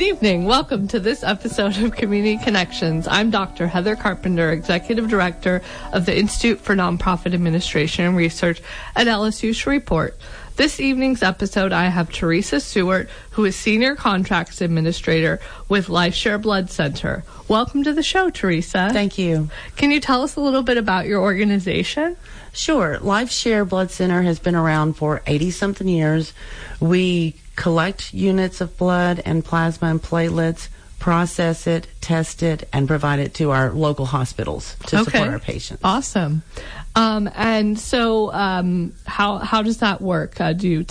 Good evening. Welcome to this episode of Community Connections. I'm Dr. Heather Carpenter, Executive Director of the Institute for Nonprofit Administration and Research at LSU Shreveport. This evening's episode, I have Teresa Stewart, who is Senior Contracts Administrator with LifeShare Blood Center. Welcome to the show, Teresa. Thank you. Can you tell us a little bit about your organization? Sure. LifeShare Blood Center has been around for 80-something years. We collect units of blood and plasma and platelets, process it, test it, and provide it to our local hospitals to support our patients. Awesome. And so how does that work? Do you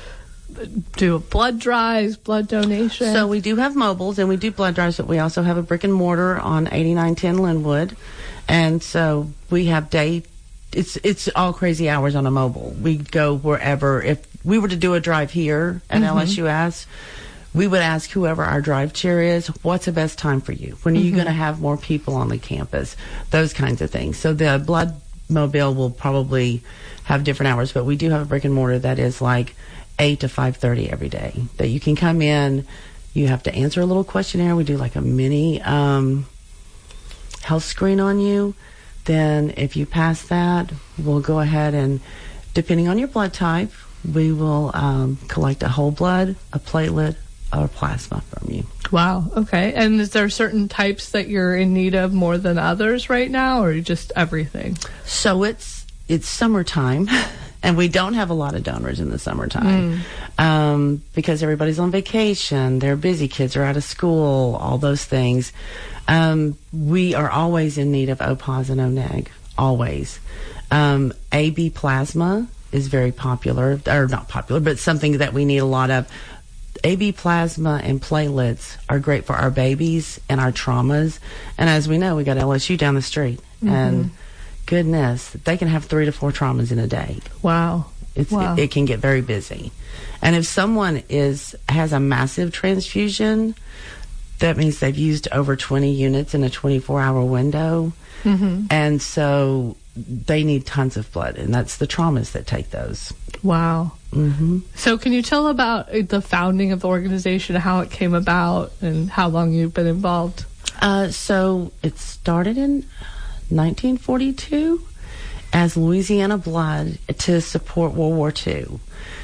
do blood drives, blood donation? So we do have mobiles and we do blood drives, but we also have a brick and mortar on 8910 Linwood. And so we have it's all crazy hours on a mobile. We go wherever. If we were to do a drive here at LSUS, we would ask whoever our drive chair is, what's the best time for you? When are you going to have more people on the campus? Those kinds of things. So the blood mobile will probably have different hours, but we do have a brick and mortar that is like 8 to 5:30 every day that you can come in. You have to answer a little questionnaire. We do like a mini health screen on you. Then if you pass that, we'll go ahead and, depending on your blood type, we will collect a whole blood, a platelet, or plasma from you. Wow. Okay. And is there certain types that you're in need of more than others right now, or just everything? So it's summertime, and we don't have a lot of donors in the summertime because everybody's on vacation. They're busy. Kids are out of school, all those things. We are always in need of O-pos and O-neg, always. AB plasma is very popular, or not popular, but something that we need a lot of. AB plasma and platelets are great for our babies and our traumas. And as we know, we got LSU down the street. And goodness, they can have 3 to 4 traumas in a day. Wow. It can get very busy. And if someone has a massive transfusion, that means they've used over 20 units in a 24-hour window. And so they need tons of blood, and that's the traumas that take those. Wow. So can you tell about the founding of the organization, how it came about, and how long you've been involved? So it started in 1942 as Louisiana Blood to support World War II.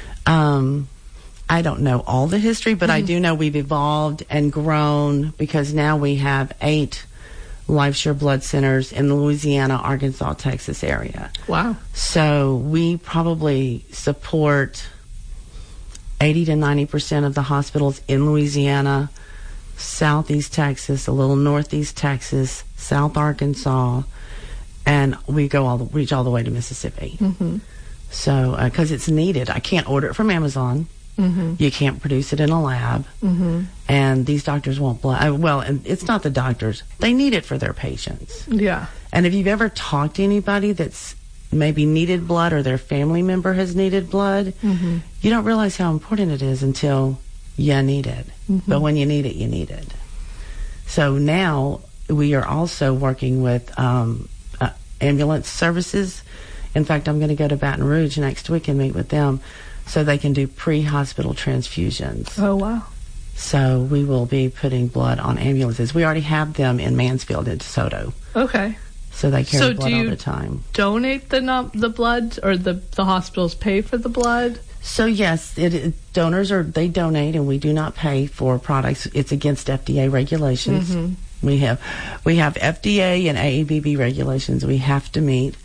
I don't know all the history, but I do know we've evolved and grown because now we have 8 LifeShare Blood Centers in the Louisiana, Arkansas, Texas area. Wow. So we probably support 80 to 90% of the hospitals in Louisiana, Southeast Texas, a little Northeast Texas, South Arkansas, and we go reach all the way to Mississippi. So, because it's needed. I can't order it from Amazon. You can't produce it in a lab. And these doctors want blood. Well, and it's not the doctors. They need it for their patients. Yeah. And if you've ever talked to anybody that's maybe needed blood or their family member has needed blood, you don't realize how important it is until you need it. But when you need it, you need it. So now we are also working with ambulance services. In fact, I'm going to go to Baton Rouge next week and meet with them so they can do pre-hospital transfusions. Oh, wow. So we will be putting blood on ambulances. We already have them in Mansfield and DeSoto. Okay. So they carry blood all the time. Donate the blood, or the hospitals pay for the blood? So yes, donors they donate, and we do not pay for products. It's against FDA regulations. We have FDA and AABB regulations we have to meet.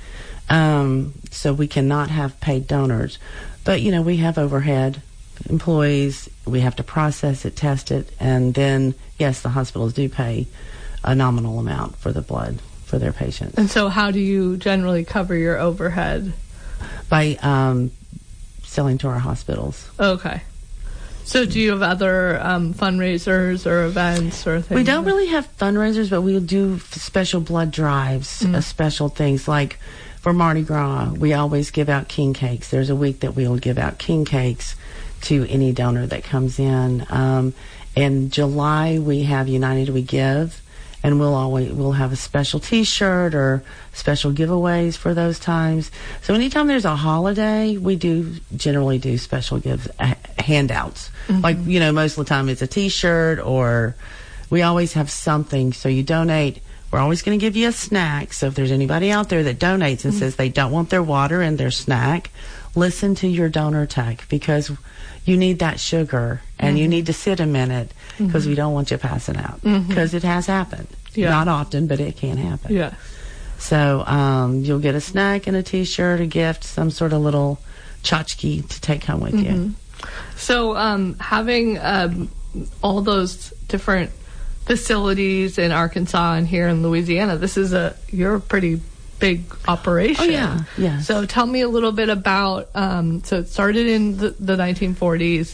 So we cannot have paid donors. But, we have overhead employees. We have to process it, test it, and then, yes, the hospitals do pay a nominal amount for the blood for their patients. And so how do you generally cover your overhead? By selling to our hospitals. Okay. So do you have other fundraisers or events or things? We don't really have fundraisers, but we'll do special blood drives, special things like for Mardi Gras, we always give out king cakes. There's a week that we'll give out king cakes to any donor that comes in. In July, we have United We Give, and we'll have a special T-shirt or special giveaways for those times. So anytime there's a holiday, we generally do special handouts. Like, most of the time it's a T-shirt, or we always have something. So you donate, we're always going to give you a snack. So if there's anybody out there that donates and says they don't want their water and their snack, listen to your donor tech, because you need that sugar, and you need to sit a minute, because we don't want you passing out, because it has happened. Yeah. Not often, but it can happen. Yeah. So you'll get a snack and a T-shirt, a gift, some sort of little tchotchke to take home with you. So having all those different facilities in Arkansas and here in Louisiana, you're a pretty big operation. Oh, yeah. Yes. So tell me a little bit about, so it started in the 1940s,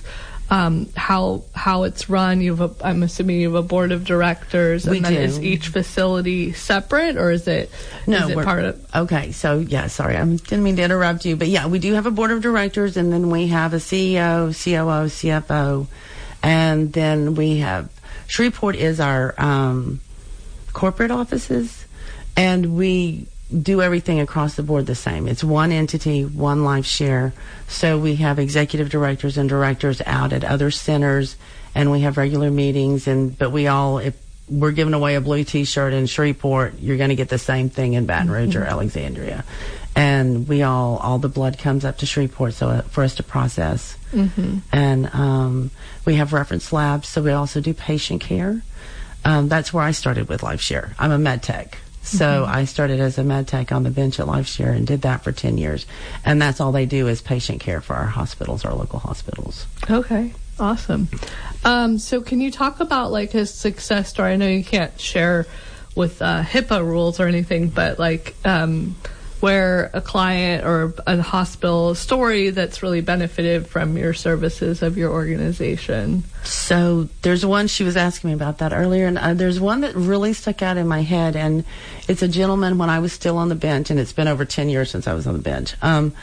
how it's run. I'm assuming you have a board of directors. We and then do. Is each facility separate, or is it No, we're part of? Okay, so sorry, I didn't mean to interrupt you, but we do have a board of directors, and then we have a CEO, COO, CFO, and then we have Shreveport is our corporate offices, and we do everything across the board the same. It's one entity, one life share. So we have executive directors and directors out at other centers, and we have regular meetings. But if we're giving away a blue T-shirt in Shreveport, you're going to get the same thing in Baton Rouge or Alexandria. And all the blood comes up to Shreveport for us to process. And we have reference labs, so we also do patient care. That's where I started with LifeShare. I'm a med tech. So I started as a med tech on the bench at LifeShare and did that for 10 years. And that's all they do is patient care for our hospitals, our local hospitals. Okay, awesome. So can you talk about like his success story? I know you can't share with HIPAA rules or anything, but like where a client or a hospital story that's really benefited from your services of your organization. So there's one, she was asking me about that earlier, and there's one that really stuck out in my head, and it's a gentleman when I was still on the bench, and it's been over 10 years since I was on the bench.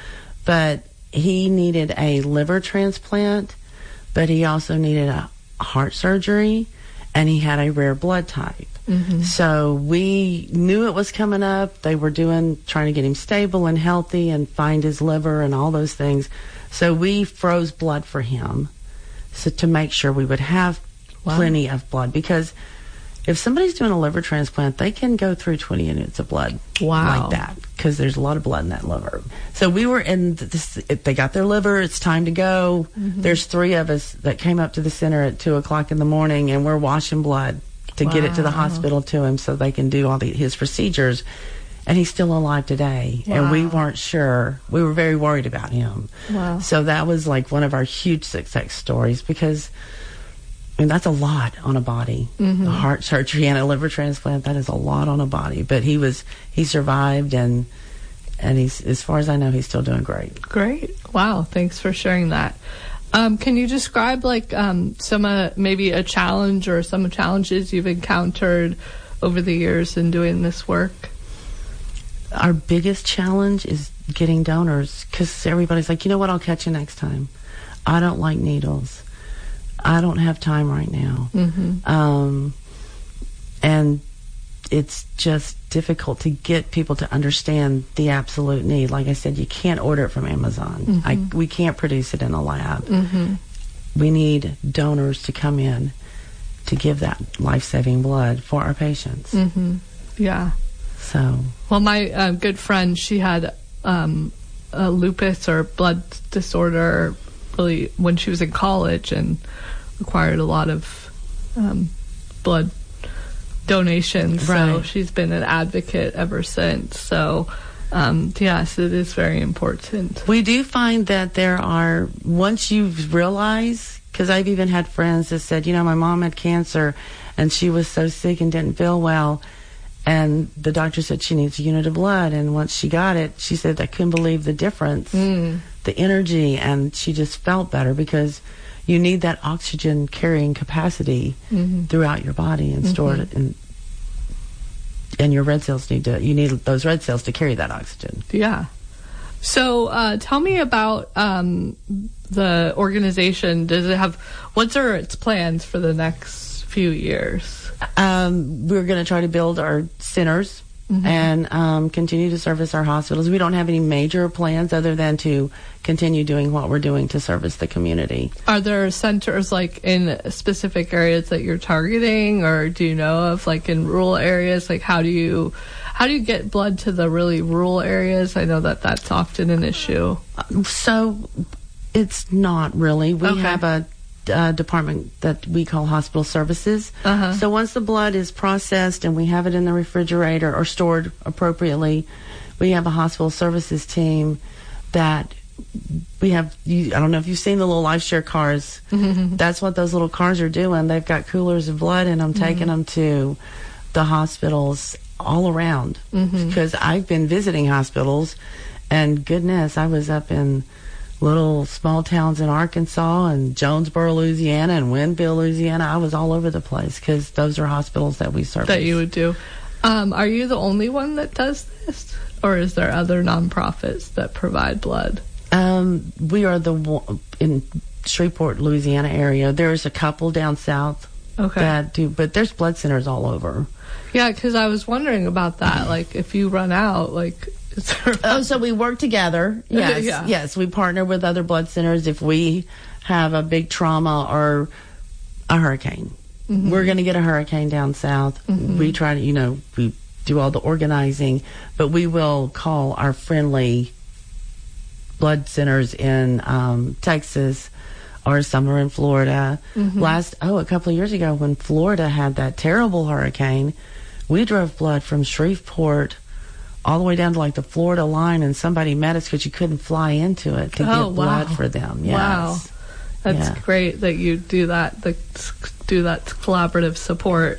But he needed a liver transplant, but he also needed a heart surgery, and he had a rare blood type. So we knew it was coming up. They were trying to get him stable and healthy and find his liver and all those things. So we froze blood for him to make sure we would have plenty of blood, because if somebody's doing a liver transplant, they can go through 20 units of blood like that, because there's a lot of blood in that liver. So we were in this, they got their liver, it's time to go. There's 3 of us that came up to the center at 2:00 in the morning, and we're washing blood to get it to the hospital to him so they can do all his procedures. And he's still alive today. And we weren't sure. We were very worried about him. So that was like one of our huge success stories, because that's a lot on a body. A heart surgery and a liver transplant, that is a lot on a body. But he survived, and he's, as far as I know, he's still doing great. Great. Wow. Thanks for sharing that. Can you describe like some maybe a challenge or some challenges you've encountered over the years in doing this work? Our biggest challenge is getting donors, because everybody's like, you know what, I'll catch you next time. I don't like needles. I don't have time right now. And it's just difficult to get people to understand the absolute need. Like I said, you can't order it from Amazon. We can't produce it in a lab. We need donors to come in to give that life-saving blood for our patients. Yeah. So. Well, my good friend, she had a lupus or blood disorder really when she was in college, and required a lot of blood donations. So she's been an advocate ever since. So yes, it is very important. We do find that there are, once you realize, because I've even had friends that said, my mom had cancer and she was so sick and didn't feel well, and the doctor said she needs a unit of blood, and once she got it, she said, I couldn't believe the difference, the energy, and she just felt better, because you need that oxygen carrying capacity throughout your body and stored it, and your red cells you need those red cells to carry that oxygen. Yeah. So tell me about the organization. Does it have, what are its plans for the next few years? We're going to try to build our centers and continue to service our hospitals. We don't have any major plans other than to continue doing what we're doing to service the community. Are there centers like in specific areas that you're targeting, or do you know of like in rural areas? Like how do you get blood to the really rural areas? I know that that's often an issue. So it's not really. We have a department that we call hospital services. So once the blood is processed and we have it in the refrigerator or stored appropriately, we have a hospital services team that we have. I don't know if you've seen the little LifeShare cars. That's what those little cars are doing. They've got coolers of blood and I'm taking them to the hospitals all around, because I've been visiting hospitals, and goodness, I was up in little small towns in Arkansas and Jonesboro, Louisiana, and Winfield, Louisiana. I was all over the place because those are hospitals that we service. That you would do. Are you the only one that does this, or is there other nonprofits that provide blood? We are the one in Shreveport, Louisiana area. There's a couple down south that do, but there's blood centers all over. Yeah, because I was wondering about that. Like, if you run out, like, is there... so we work together. Yes, yes. We partner with other blood centers if we have a big trauma or a hurricane. We're going to get a hurricane down south. We try to, we do all the organizing, but we will call our friendly blood centers in Texas, or some are in Florida. A couple of years ago when Florida had that terrible hurricane, we drove blood from Shreveport all the way down to like the Florida line, and somebody met us because you couldn't fly into it to get blood for them. Yes. Wow. That's great that you do that, do that collaborative support.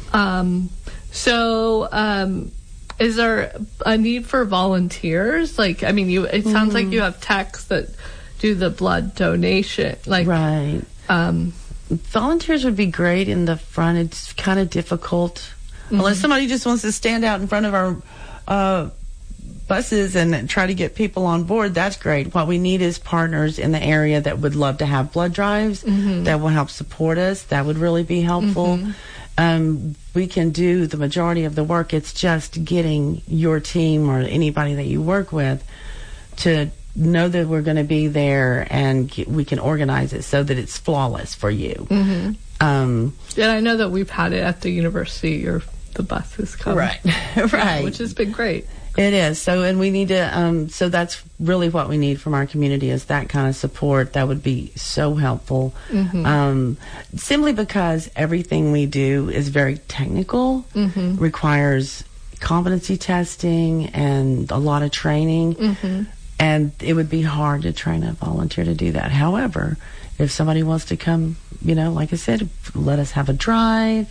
Is there a need for volunteers? Like, I mean, it sounds like you have techs that do the blood donation. Like, right. Volunteers would be great in the front. It's kind of difficult unless somebody just wants to stand out in front of our buses and try to get people on board. That's great. What we need is partners in the area that would love to have blood drives that will help support us. That would really be helpful. We can do the majority of the work. It's just getting your team or anybody that you work with to know that we're going to be there, and we can organize it so that it's flawless for you. And I know that we've had it at the university, or the buses come. Right. Which has been great. It is. So, and we need to, so that's really what we need from our community, is that kind of support. That would be so helpful. Simply because everything we do is very technical, requires competency testing and a lot of training. And it would be hard to train a volunteer to do that. However, if somebody wants to come, like I said, let us have a drive,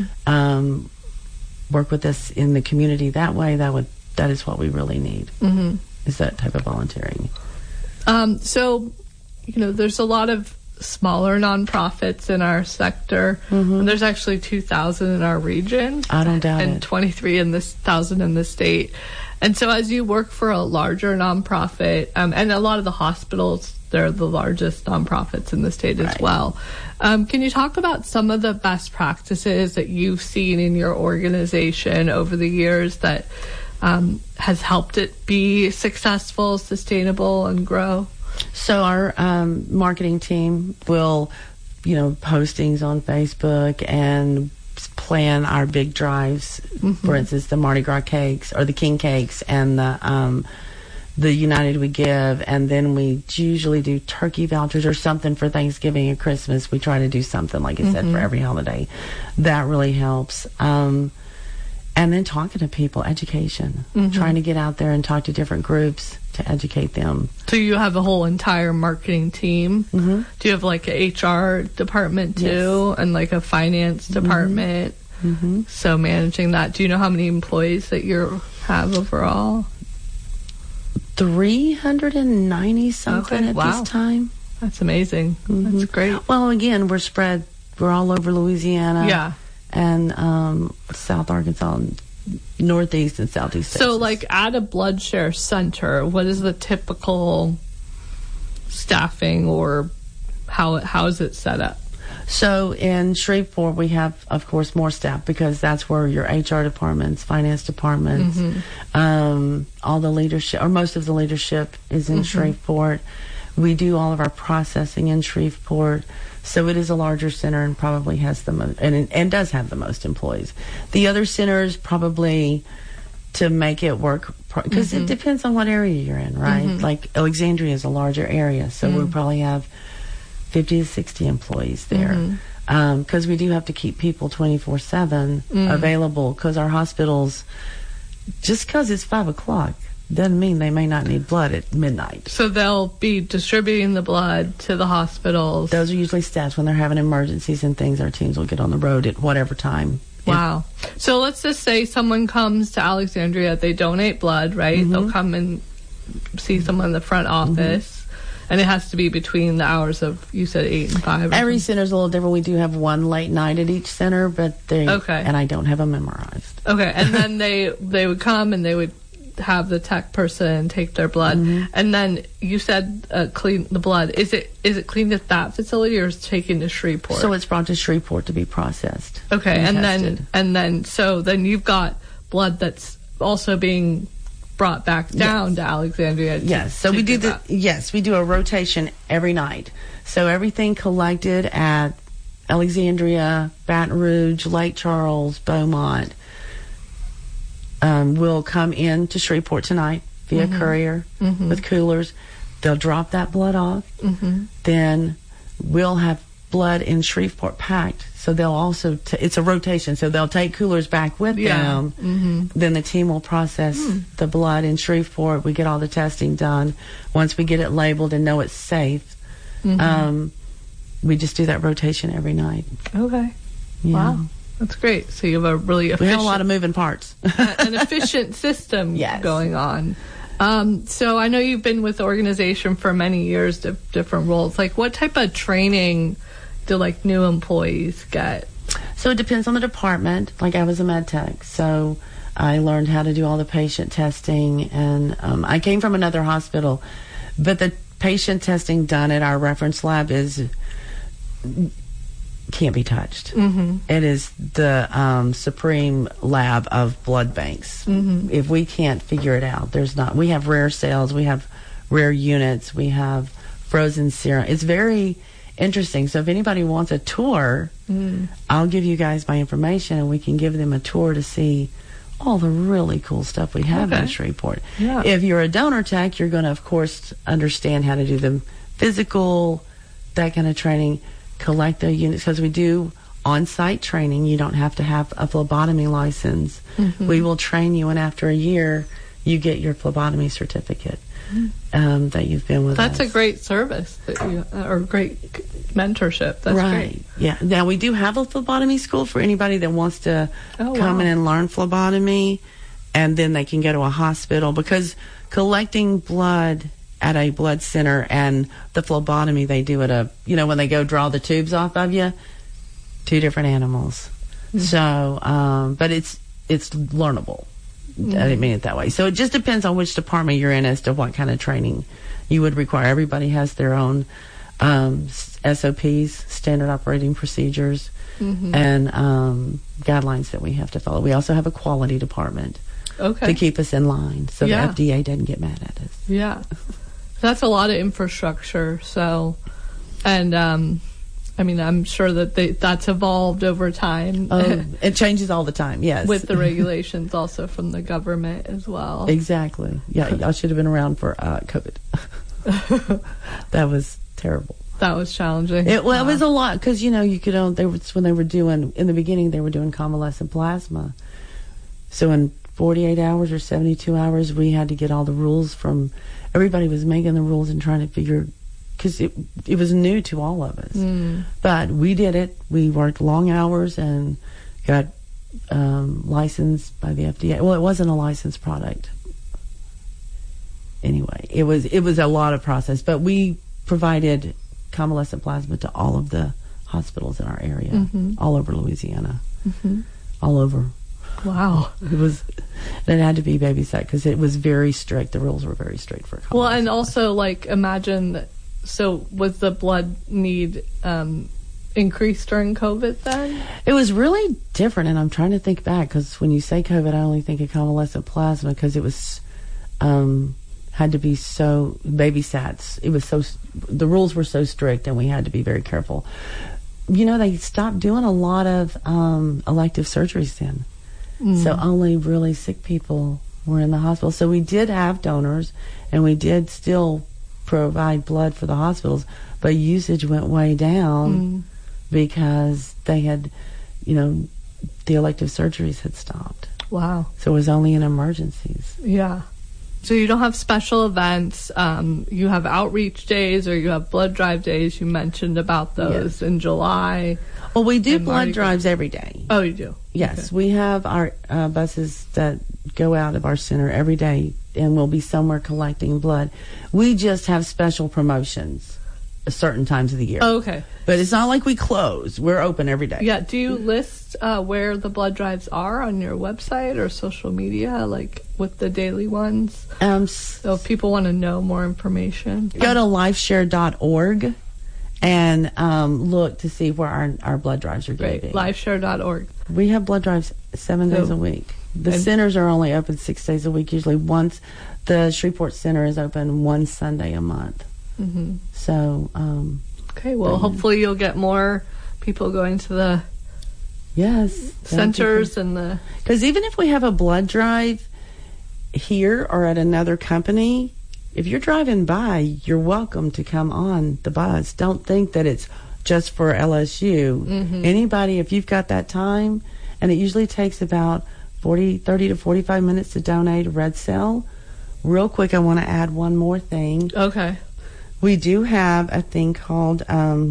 work with us in the community that way, that is what we really need, is that type of volunteering. So, there's a lot of smaller nonprofits in our sector. And there's actually 2,000 in our region. I don't doubt it. And 23,000 in the state. And so as you work for a larger nonprofit, and a lot of the hospitals, they're the largest nonprofits in the state as well. Can you talk about some of the best practices that you've seen in your organization over the years that has helped it be successful, sustainable, and grow? So our marketing team will, postings on Facebook and plan our big drives. For instance, the Mardi Gras cakes or the King cakes and the United We Give, and then we usually do turkey vouchers or something for Thanksgiving and Christmas. We try to do something, like I said, for every holiday. That really helps. And then talking to people, education, trying to get out there and talk to different groups to educate them. So you have a whole entire marketing team. Do you have like a HR department too, and like a finance department? So managing that, do you know how many employees that you have overall? 390 something at this time. That's amazing. That's great. Well, again, we're spread. We're all over Louisiana. Yeah. And South Arkansas, and Northeast and Southeast Texas. So, like, at a blood share center, what is the typical staffing, or how is it set up? So in Shreveport, we have, of course, more staff because that's where your HR departments, finance departments, all the leadership, or most of the leadership is in Shreveport. We do all of our processing in Shreveport. So it is a larger center and probably has the most, and does have the most employees. The other centers probably, to make it work, because it depends on what area you're in, right? Like Alexandria is a larger area, so we probably have 50 to 60 employees there. Because we do have to keep people 24/7 available, because our hospitals, just because it's 5 o'clock, doesn't mean they may not need blood at midnight. So they'll be distributing the blood to the hospitals. Those are usually staffs when they're having emergencies and things. Our teams will get on the road at whatever time. Wow. So let's just say someone comes to Alexandria, they donate blood, right? They'll come and see someone in the front office, and it has to be between the hours of, you said 8 and 5. Every center's a little different. We do have one late night at each center, but they, and I don't have them memorized. Okay, and then they would come and they would have the tech person take their blood, and then you said clean the blood. Is it cleaned at that facility, or is it taken to Shreveport? So it's brought to Shreveport to be processed. Okay, and tested. then you've got blood that's also being brought back down to Alexandria. Yes, so we do we do a rotation every night. So everything collected at Alexandria, Baton Rouge, Lake Charles, Beaumont will come in to Shreveport tonight via courier with coolers. They'll drop that blood off. Then we'll have blood in Shreveport packed. So they'll also, it's a rotation. So they'll take coolers back with them. Then the team will process the blood in Shreveport. We get all the testing done. Once we get it labeled and know it's safe, we just do that rotation every night. Okay. Yeah. Wow. That's great. So you have a really efficient... We have a lot of moving parts. an efficient system going on. So I know you've been with the organization for many years, different roles. Like, what type of training do, like, new employees get? So it depends on the department. Like, I was a med tech, so I learned how to do all the patient testing. And I came from another hospital, but the patient testing done at our reference lab can't be touched. It is the supreme lab of blood banks. If we can't figure it out, we have rare cells, we have rare units, we have frozen serum. It's very interesting. So if anybody wants a tour, I'll give you guys my information and we can give them a tour to see all the really cool stuff we have in Shreveport. If you're a donor tech, you're going to, of course, understand how to do the physical, that kind of training, collect the units, because we do on-site training. You don't have to have a phlebotomy license. We will train you, and after a year, you get your phlebotomy certificate that you've been with us. That's a great service, or great mentorship. That's great. Yeah. Now, we do have a phlebotomy school for anybody that wants to come in and learn phlebotomy, and then they can go to a hospital, because collecting blood at a blood center and the phlebotomy they do at when they go draw the tubes off of you, two different animals. So, but it's learnable. I didn't mean it that way. So it just depends on which department you're in as to what kind of training you would require. Everybody has their own SOPs, standard operating procedures, and guidelines that we have to follow. We also have a quality department to keep us in line, so the FDA doesn't get mad at us. Yeah. That's a lot of infrastructure. So, and I mean, I'm sure that that's evolved over time. It changes all the time, yes. With the regulations also from the government as well. Exactly. Yeah, y'all should have been around for COVID. That was terrible. That was challenging. It was a lot, because, you could when they were doing, in the beginning, they were doing convalescent plasma. So in 48 hours or 72 hours, we had to get all the rules from... Everybody was making the rules and trying to figure, because it was new to all of us. But we did it. We worked long hours and got licensed by the FDA. Well, it wasn't a licensed product. Anyway, it was a lot of process. But we provided convalescent plasma to all of the hospitals in our area, all over Louisiana, all over. Wow. It had to be babysat because it was very strict. The rules were very strict for convalescent. Well, and also, like, imagine, so with the blood need, increase during COVID then? It was really different, and I'm trying to think back, because when you say COVID, I only think of convalescent plasma, because it was had to be so babysats. It was so, the rules were so strict, and we had to be very careful. You know, they stopped doing a lot of elective surgeries then. So only really sick people were in the hospital. So we did have donors, and we did still provide blood for the hospitals, but usage went way down because they had, you know, the elective surgeries had stopped. Wow. So it was only in emergencies. Yeah. So you don't have special events. You have outreach days, or you have blood drive days. You mentioned about those in July. Well, we do blood drives every day. Oh, you do? Yes. Okay. We have our buses that go out of our center every day, and we'll be somewhere collecting blood. We just have special promotions at certain times of the year. Oh, okay. But it's not like we close. We're open every day. Yeah. Do you list where the blood drives are on your website or social media, like with the daily ones? So if people want to know more information, go to lifeshare.org and look to see where our blood drives are going to be. Lifeshare.org. We have blood drives 7 days a week. The centers are only open 6 days a week. Usually once, the Shreveport Center is open one Sunday a month. Mm-hmm. So, okay, well, hopefully you'll get more people going to the centers and the... Because even if we have a blood drive here or at another company, if you're driving by, you're welcome to come on the bus. Don't think that it's just for LSU. Mm-hmm. Anybody, if you've got that time, and it usually takes about 30 to 45 minutes to donate a red cell. Real quick, I want to add one more thing. Okay. We do have a thing called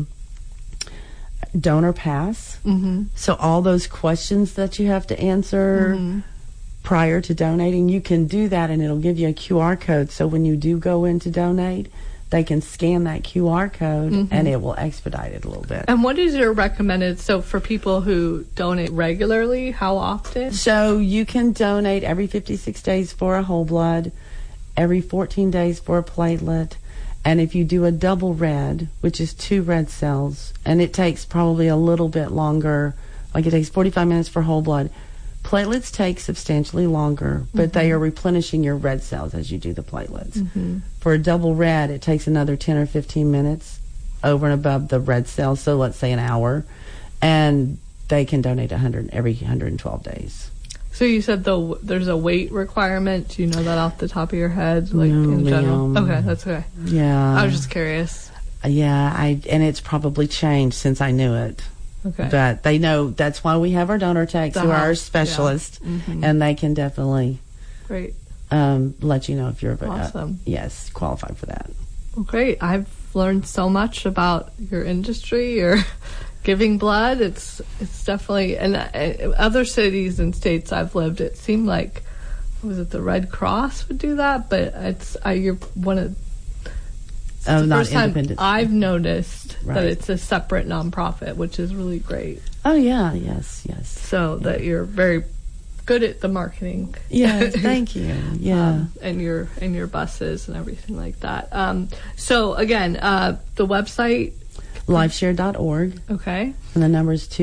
Donor Pass. Mm-hmm. So all those questions that you have to answer prior to donating, you can do that, and it'll give you a QR code. So when you do go in to donate, they can scan that QR code, and it will expedite it a little bit. And what is your recommended, so for people who donate regularly, how often? So you can donate every 56 days for a whole blood, every 14 days for a platelet, and if you do a double red, which is 2 red cells, and it takes probably a little bit longer, like it takes 45 minutes for whole blood. Platelets take substantially longer, but they are replenishing your red cells as you do the platelets. Mm-hmm. For a double red, it takes another 10 or 15 minutes over and above the red cells, so let's say an hour, and they can donate 100 every 112 days. So you said there's a weight requirement. Do you know that off the top of your head, like in general? Okay, that's okay. Yeah. I was just curious. Yeah, and it's probably changed since I knew it. Okay. But they know that's why we have our donor techs who are our specialists, and they can definitely let you know if you're awesome. Qualified for that. Well, great. I've learned so much about your industry, your giving blood. It's definitely, and other cities and states I've lived, it seemed like, was it the Red Cross would do that? But you're one of the not first time independent. I've noticed that it's a separate nonprofit, which is really great. Oh yeah, yes. So that you're very good at the marketing. Yeah, thank you. Yeah, and your buses and everything like that. So again, the website. Lifeshare.org. Okay. And the number is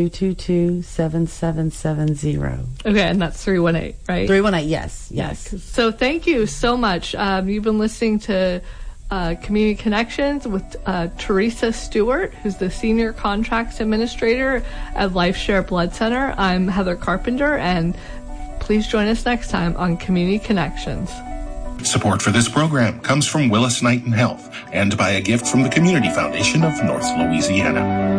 222-7770. Okay, and that's 318, right? 318, yes. So thank you so much. You've been listening to Community Connections with Teresa Stewart, who's the Senior Contracts Administrator at LifeShare Blood Center. I'm Heather Carpenter, and please join us next time on Community Connections. Support for this program comes from Willis Knighton Health and by a gift from the Community Foundation of North Louisiana.